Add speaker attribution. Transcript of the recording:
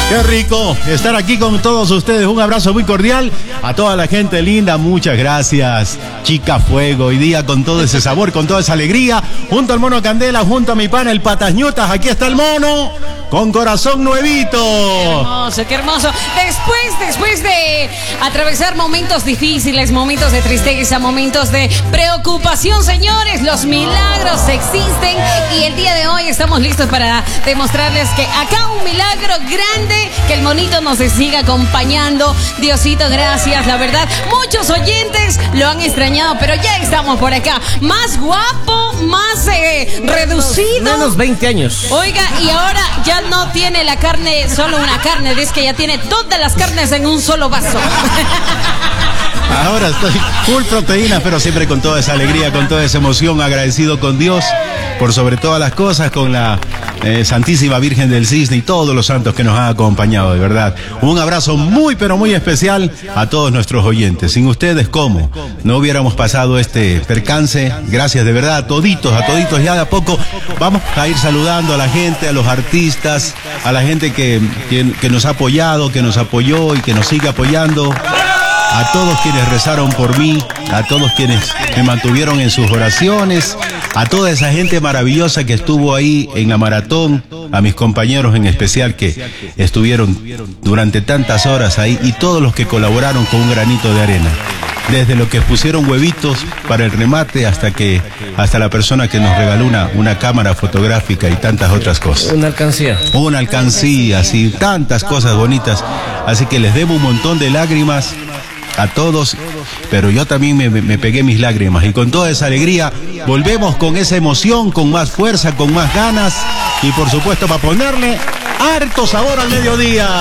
Speaker 1: Qué rico estar aquí con todos ustedes. Un abrazo muy cordial a toda la gente linda. Muchas gracias, Chica Fuego. Hoy día con todo ese sabor, con toda esa alegría. Junto al Mono Candela, junto a mi pana el Patasñutas. Aquí está el mono con corazón nuevito.
Speaker 2: Qué hermoso, qué hermoso. Después de atravesar momentos difíciles, momentos de tristeza, momentos de preocupación, señores, los milagros existen y el día de hoy estamos listos para demostrarles que acá un milagro grande, que el monito nos siga acompañando. Diosito, gracias, la verdad. Muchos oyentes lo han extrañado, pero ya estamos por acá. Más guapo, más reducido.
Speaker 3: Menos 20 años.
Speaker 2: Oiga, y ahora ya no tiene la carne, solo una carne, es que ya tiene todas las carnes en un solo vaso.
Speaker 1: Ahora estoy full proteína, pero siempre con toda esa alegría, con toda esa emoción, agradecido con Dios, por sobre todas las cosas, con la Santísima Virgen del Cisne y todos los santos que nos han acompañado, de verdad. Un abrazo muy, pero muy especial a todos nuestros oyentes. Sin ustedes, ¿cómo? No hubiéramos pasado este percance. Gracias de verdad a toditos. Ya de a poco vamos a ir saludando a la gente, a los artistas, a la gente que nos ha apoyado, que nos apoyó y que nos sigue apoyando. A todos quienes rezaron por mí, a todos quienes me mantuvieron en sus oraciones, a toda esa gente maravillosa que estuvo ahí en la maratón, a mis compañeros en especial que estuvieron durante tantas horas ahí y todos los que colaboraron con un granito de arena. Desde los que pusieron huevitos para el remate hasta la persona que nos regaló una cámara fotográfica y tantas otras cosas.
Speaker 3: Una alcancía.
Speaker 1: Una alcancía, sí, tantas cosas bonitas. Así que les debo un montón de lágrimas a todos, pero yo también me pegué mis lágrimas y con toda esa alegría volvemos con esa emoción, con más fuerza, con más ganas y por supuesto para ponerle harto sabor al mediodía.